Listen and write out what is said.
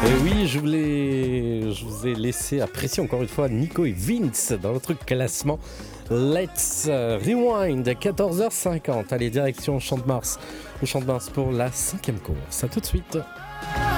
Et oui, je vous ai laissé apprécier encore une fois Nico et Vince dans notre classement. Let's Rewind, 14h50. Allez, direction Champ de Mars. Le Champ de Mars pour la 5e course. À tout de suite.